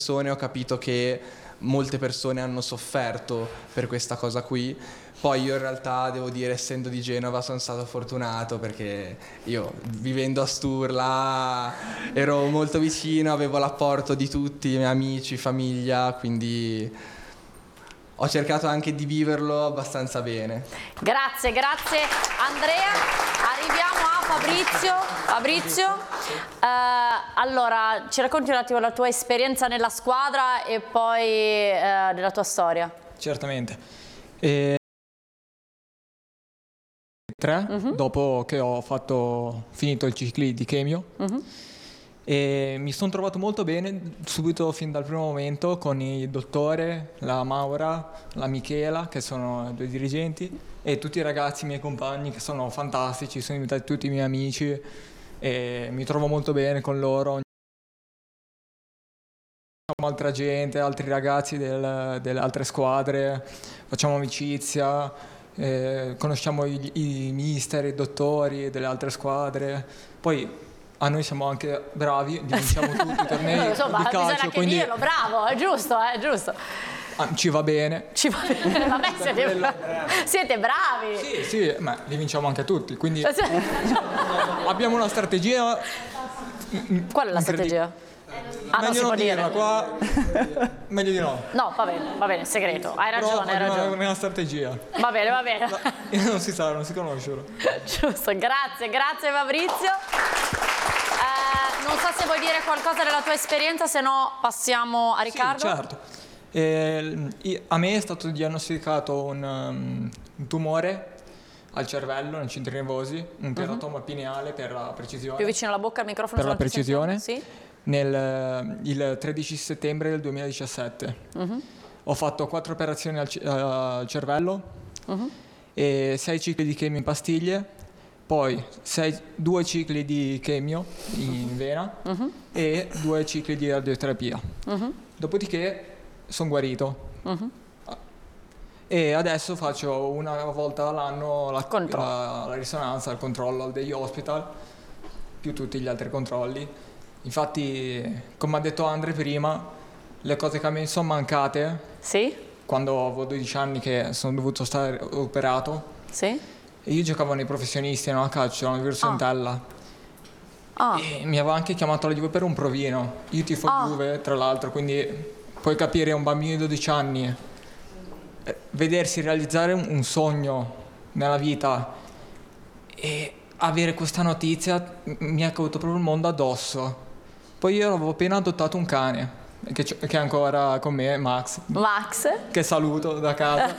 Ho capito che molte persone hanno sofferto per questa cosa qui. Poi io in realtà devo dire, essendo di Genova, sono stato fortunato perché io, vivendo a Sturla, ero molto vicino, avevo l'apporto di tutti i miei amici, famiglia, quindi ho cercato anche di viverlo abbastanza bene. Grazie Andrea. Arriviamo a Fabrizio. Allora, ci racconti un attimo la tua esperienza nella squadra e poi della tua storia? Certamente. Dopo che ho finito il ciclo di chemio, e mi sono trovato molto bene subito fin dal primo momento con il dottore, la Maura, la Michela, che sono 2 dirigenti, e tutti i ragazzi, i miei compagni, che sono fantastici, sono diventati tutti i miei amici e mi trovo molto bene con loro. Altra gente, altri ragazzi delle altre squadre, facciamo amicizia, conosciamo i mister, i dottori delle altre squadre. Poi a noi siamo anche bravi, vinciamo tutti i tornei insomma, di calcio, bisogna quindi dirlo, bravo, è giusto. ci va bene. Vabbè, siete bravi. Sì, ma li vinciamo anche tutti, quindi abbiamo una strategia. Qual è la strategia? Non si può dire. Qua meglio di no. No, va bene, segreto. Hai ragione. È una strategia. Va bene. Non si sa, non si conoscono. Giusto, grazie Fabrizio. Non so se vuoi dire qualcosa della tua esperienza, se no passiamo a Riccardo. Sì, certo. A me è stato diagnosticato un tumore al cervello, nei centri nervosi, un teratoma pineale per la precisione. Più vicino alla bocca al microfono. Per la precisione. Sì. Il 13 settembre del 2017. Ho fatto 4 operazioni al cervello e 6 cicli di chemio in pastiglie, poi 2 cicli di chemio in vena e 2 cicli di radioterapia. Dopodiché sono guarito. E adesso faccio una volta all'anno la risonanza, il controllo degli hospital, più tutti gli altri controlli. Infatti, come ha detto Andre prima, le cose che mi sono mancate, quando avevo 12 anni che sono dovuto stare operato, e io giocavo nei professionisti, a calcio, alla Virtus Entella. E mi aveva anche chiamato la Juve per un provino. Io tifo Juve, tra l'altro, quindi puoi capire un bambino di 12 anni vedersi realizzare un sogno nella vita e avere questa notizia mi è caduto proprio il mondo addosso. Poi io avevo appena adottato un cane che è ancora con me, Max, che saluto da casa.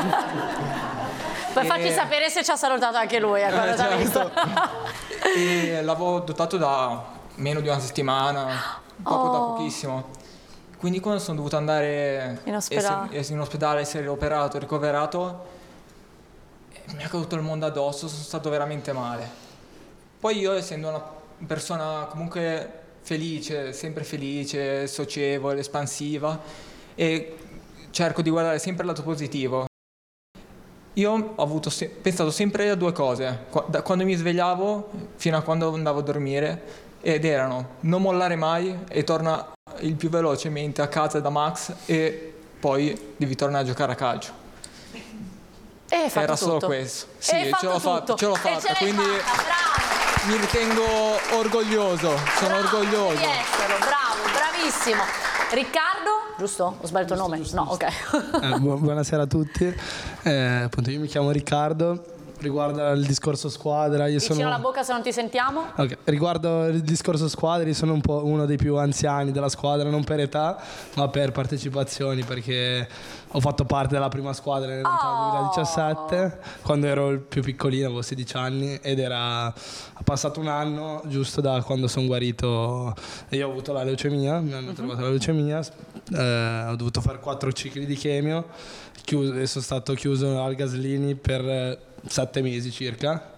Poi facci sapere se ci ha salutato anche lui quando ti ha visto. E l'avevo adottato da meno di una settimana, proprio da pochissimo. Quindi quando sono dovuto andare in ospedale, essere operato, ricoverato, mi è caduto il mondo addosso, sono stato veramente male. Poi io, essendo una persona comunque felice, sempre felice, socievole, espansiva, e cerco di guardare sempre il lato positivo. Io ho pensato sempre a 2 cose, da quando mi svegliavo fino a quando andavo a dormire, ed erano: non mollare mai e torna il più velocemente a casa da Max, e poi devi tornare a giocare a calcio. Era solo questo. Sì, ce l'ho fatta, quindi mi ritengo orgoglioso, sono orgoglioso. Di esserlo, bravo, bravissimo. Riccardo, giusto? Ho sbagliato il nome? No, ok. Buonasera a tutti. Appunto, io mi chiamo Riccardo. Riguardo il discorso squadra, vicino alla bocca se non ti sentiamo. Okay. Riguardo il discorso squadra, io sono un po' uno dei più anziani della squadra, non per età ma per partecipazioni, perché ho fatto parte della prima squadra nel 2017, quando ero il più piccolino, avevo 16 anni, ed ha passato un anno giusto da quando sono guarito. Io ho avuto la leucemia, mi hanno trovato la leucemia, ho dovuto fare 4 cicli di chemio, e sono stato chiuso al Gaslini per 7 mesi circa.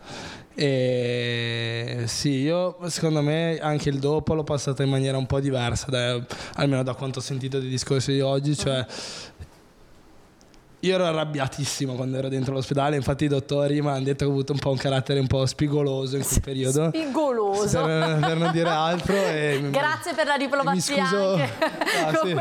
E sì, io secondo me anche il dopo l'ho passato in maniera un po' diversa, almeno da quanto ho sentito dei discorsi di oggi. Cioè, io ero arrabbiatissimo quando ero dentro l'ospedale, infatti i dottori mi hanno detto che ho avuto un po' un carattere un po' spigoloso in quel periodo. Spigoloso? Per non dire altro. Grazie per la diplomazia. Mi scuso. Anche.